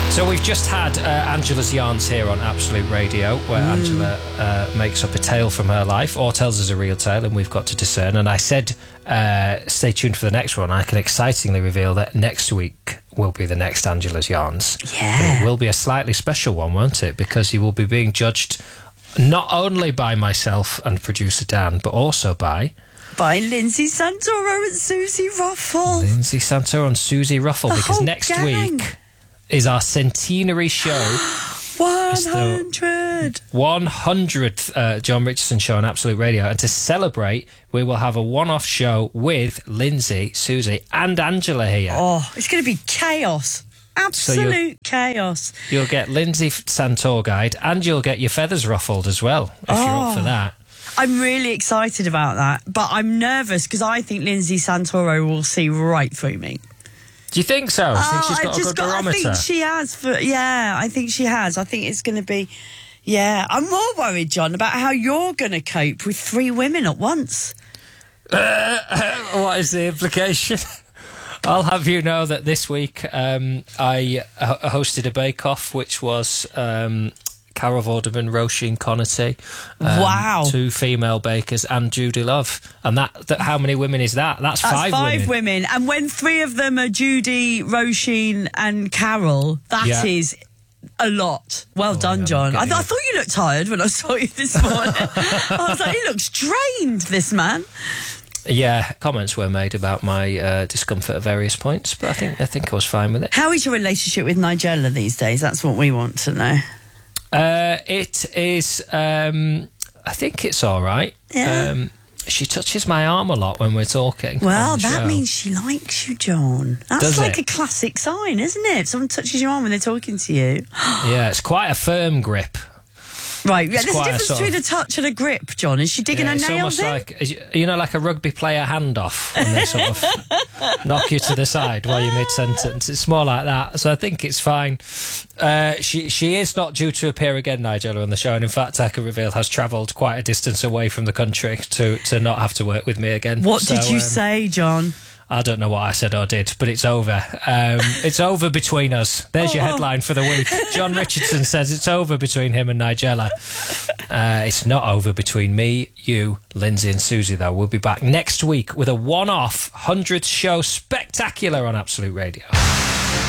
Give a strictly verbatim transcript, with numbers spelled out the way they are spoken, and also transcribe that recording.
So we've just had uh, Angela's Yarns here on Absolute Radio, where mm. Angela uh, makes up a tale from her life, or tells us a real tale, and we've got to discern. And I said, uh, stay tuned for the next one. I can excitingly reveal that next week will be the next Angela's Yarns. Yeah. But it will be a slightly special one, won't it? Because you will be being judged not only by myself and producer Dan, but also by... by Lindsay Santoro and Susie Ruffle. Lindsay Santoro and Susie Ruffle, the because next gang. week is our centenary show. one hundred one hundredth uh, John Richardson show on Absolute Radio. And to celebrate, we will have a one-off show with Lindsay, Susie and Angela here. Oh, it's going to be chaos. Absolute so chaos. You'll get Lindsay Santoro guide, and you'll get your feathers ruffled as well, if oh. you're up for that. I'm really excited about that, but I'm nervous because I think Lindsay Santoro will see right through me. Do you think so? I think oh, she's got I a just good got, barometer. I think she has. For, yeah, I think she has. I think it's going to be... Yeah, I'm more worried, John, about how you're going to cope with three women at once. Uh, what is the implication? I'll have you know that this week um, I uh, hosted a bake-off, which was... Um, Carol Vorderman, Roisin Connaughton, um, wow, two female bakers, and Judy Love. And that, that how many women is that? That's, That's five, five women. women. And when three of them are Judy, Roisin, and Carol, that yeah. is a lot. Well oh, done, John. I, th- I thought you looked tired when I saw you this morning. I was like, he looks drained, this man. Yeah, comments were made about my uh, discomfort at various points, but I think I think I was fine with it. How is your relationship with Nigella these days? That's what we want to know. Uh, it is, um, I think it's all right. Yeah. Um, she touches my arm a lot when we're talking. Well, that show. means she likes you, John. That's Does like it? a classic sign, isn't it? If someone touches your arm when they're talking to you. Yeah, it's quite a firm grip. Right, yeah, there's a a difference between of, a touch and a grip, John. Is she digging yeah, her nails in? It's almost like, you know, like a rugby player handoff, when they sort of knock you to the side while you're mid-sentence. It's more like that, so I think it's fine. Uh, she she is not due to appear again, Nigella, on the show, and in fact, I can reveal, has travelled quite a distance away from the country to, to not have to work with me again. What so, did you um, say, John? I don't know what I said or did, but it's over. Um, it's over between us. There's your headline for the week. John Richardson says it's over between him and Nigella. Uh, it's not over between me, you, Lindsay and Susie, though. We'll be back next week with a one-off hundredth show spectacular on Absolute Radio.